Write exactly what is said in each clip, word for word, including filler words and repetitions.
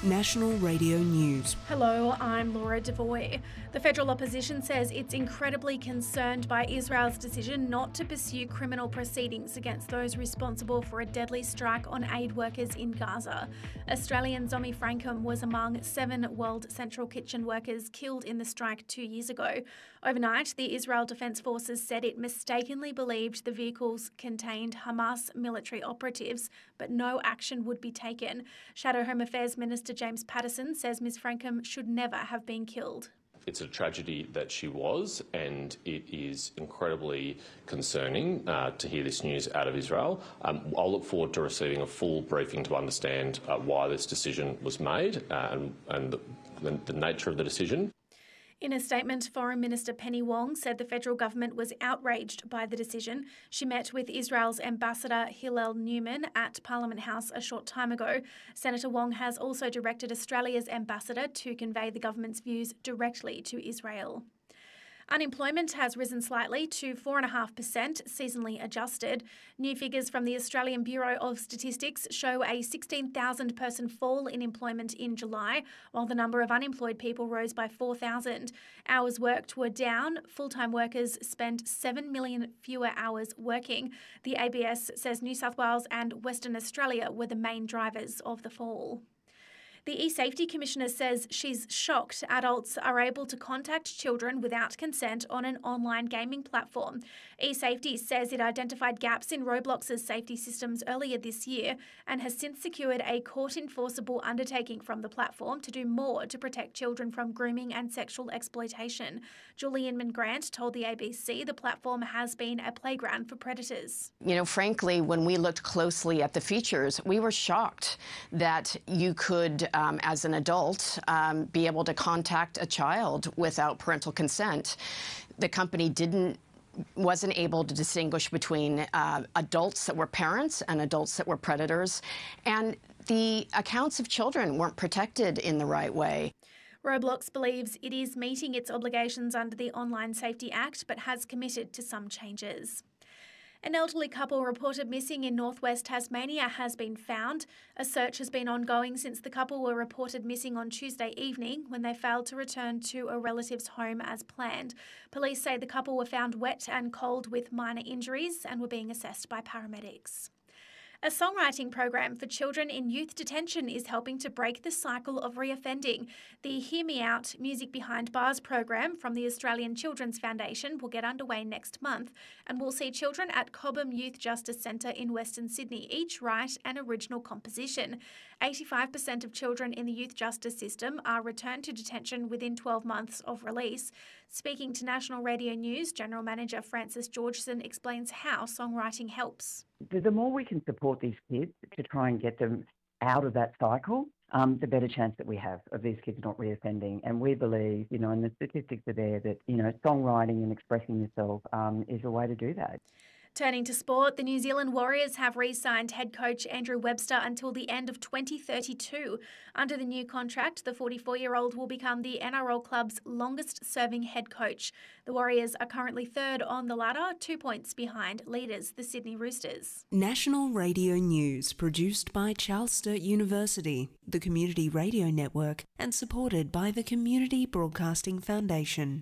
National Radio News. Hello, I'm Laura Devoy. The federal opposition says it's incredibly concerned by Israel's decision not to pursue criminal proceedings against those responsible for a deadly strike on aid workers in Gaza. Australian Zomi Frankham was among seven World Central Kitchen workers killed in the strike two years ago. Overnight, the Israel Defence Forces said it mistakenly believed the vehicles contained Hamas military operatives, but no action would be taken. Shadow Home Affairs Minister James Patterson says Miz Frankham should never have been killed. It's a tragedy that she was, and it is incredibly concerning uh, to hear this news out of Israel. Um, I'll look forward to receiving a full briefing to understand uh, why this decision was made uh, and, and the, the nature of the decision. In a statement, Foreign Minister Penny Wong said the federal government was outraged by the decision. She met with Israel's Ambassador Hillel Newman at Parliament House a short time ago. Senator Wong has also directed Australia's ambassador to convey the government's views directly to Israel. Unemployment has risen slightly to four point five percent, seasonally adjusted. New figures from the Australian Bureau of Statistics show a sixteen thousand person fall in employment in July, while the number of unemployed people rose by four thousand. Hours worked were down. Full-time workers spent seven million fewer hours working. The A B S says New South Wales and Western Australia were the main drivers of the fall. The eSafety Commissioner says she's shocked adults are able to contact children without consent on an online gaming platform. eSafety says it identified gaps in Roblox's safety systems earlier this year and has since secured a court-enforceable undertaking from the platform to do more to protect children from grooming and sexual exploitation. Julie Inman Grant told the A B C the platform has been a playground for predators. You know, frankly, when we looked closely at the features, we were shocked that you could Um, as an adult, um, be able to contact a child without parental consent. The company didn't wasn't able to distinguish between uh, adults that were parents and adults that were predators, and the accounts of children weren't protected in the right way. Roblox believes it is meeting its obligations under the Online Safety Act, but has committed to some changes. An elderly couple reported missing in northwest Tasmania has been found. A search has been ongoing since the couple were reported missing on Tuesday evening when they failed to return to a relative's home as planned. Police say the couple were found wet and cold with minor injuries and were being assessed by paramedics. A songwriting program for children in youth detention is helping to break the cycle of reoffending. The Hear Me Out Music Behind Bars program from the Australian Children's Foundation will get underway next month and will see children at Cobham Youth Justice Centre in Western Sydney each write an original composition. eighty-five percent of children in the youth justice system are returned to detention within twelve months of release. Speaking to National Radio News, General Manager Frances Georgeson explains how songwriting helps. The more we can support these kids to try and get them out of that cycle, um, the better chance that we have of these kids not reoffending. And we believe, you know, and the statistics are there, that, you know, songwriting and expressing yourself um, is a way to do that. Turning to sport, the New Zealand Warriors have re-signed head coach Andrew Webster until the end of twenty thirty-two. Under the new contract, the forty-four-year-old will become the N R L club's longest-serving head coach. The Warriors are currently third on the ladder, two points behind leaders, the Sydney Roosters. National Radio News, produced by Charles Sturt University, the Community Radio Network, and supported by the Community Broadcasting Foundation.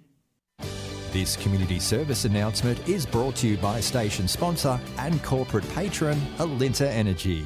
This community service announcement is brought to you by station sponsor and corporate patron Alinta Energy.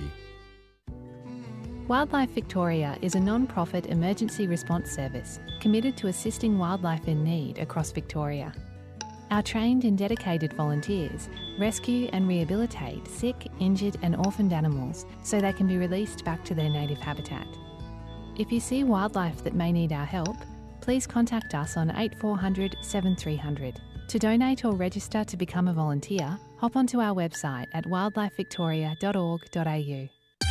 Wildlife Victoria is a non-profit emergency response service committed to assisting wildlife in need across Victoria. Our trained and dedicated volunteers rescue and rehabilitate sick, injured and orphaned animals so they can be released back to their native habitat. If you see wildlife that may need our help, please contact us on eight four hundred, seven three hundred. To donate or register to become a volunteer, hop onto our website at wildlife victoria dot org dot a u.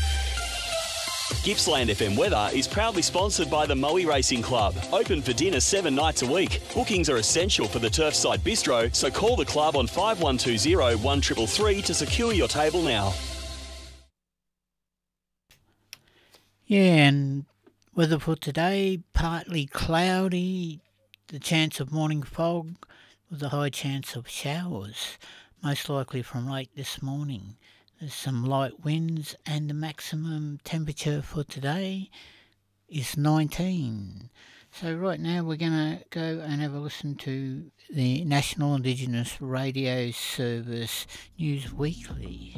Gippsland F M Weather is proudly sponsored by the Moe Racing Club. Open for dinner seven nights a week. Bookings are essential for the Turfside Bistro, so call the club on five one two zero, one three three three to secure your table now. Yeah, and weather for today, partly cloudy, the chance of morning fog with a high chance of showers, most likely from late this morning. There's some light winds and the maximum temperature for today is nineteen. So right now we're going to go and have a listen to the National Indigenous Radio Service News Weekly.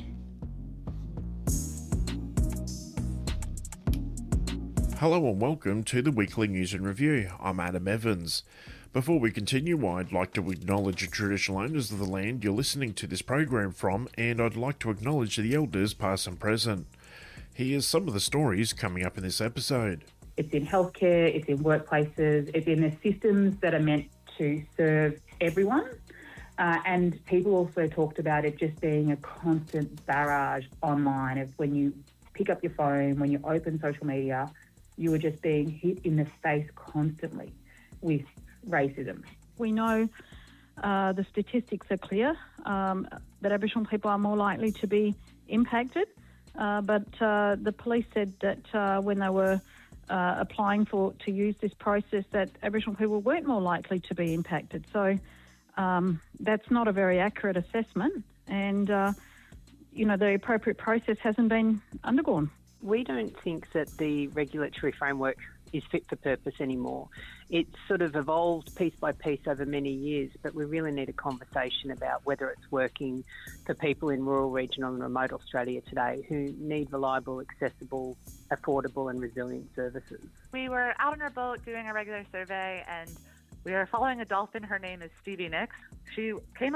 Hello and welcome to the Weekly News and Review. I'm Adam Evans. Before we continue, I'd like to acknowledge the traditional owners of the land you're listening to this program from, and I'd like to acknowledge the elders past and present. Here's some of the stories coming up in this episode. It's in healthcare, it's in workplaces, it's in the systems that are meant to serve everyone. Uh, and people also talked about it just being a constant barrage online of when you pick up your phone, when you open social media, you are just being hit in the face constantly with racism. We know uh, the statistics are clear, um, that Aboriginal people are more likely to be impacted, uh, but uh, the police said that uh, when they were uh, applying for to use this process that Aboriginal people weren't more likely to be impacted. So um, that's not a very accurate assessment, and uh, you know, the appropriate process hasn't been undergone. We don't think that the regulatory framework is fit for purpose anymore. It's sort of evolved piece by piece over many years, but we really need a conversation about whether it's working for people in rural, regional and remote Australia today who need reliable, accessible, affordable and resilient services. We were out on our boat doing a regular survey and we were following a dolphin. Her name is Stevie Nicks. She came